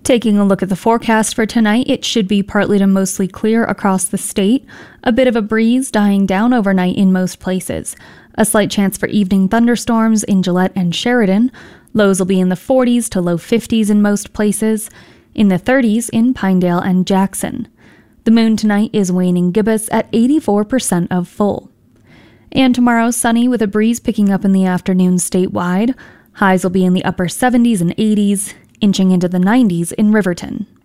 Taking a look at the forecast for tonight, it should be partly to mostly clear across the state. A bit of a breeze dying down overnight in most places. A slight chance for evening thunderstorms in Gillette and Sheridan. Lows will be in the 40s to low 50s in most places. In the 30s in Pinedale and Jackson. The moon tonight is waning gibbous at 84% of full. And tomorrow, sunny with a breeze picking up in the afternoon statewide. Highs will be in the upper 70s and 80s, inching into the 90s in Riverton.